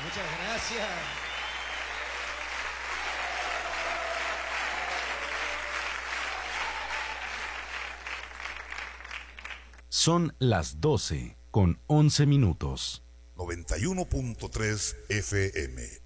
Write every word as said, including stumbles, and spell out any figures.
Muchas gracias. Son las doce con once minutos. noventa y uno punto tres F M.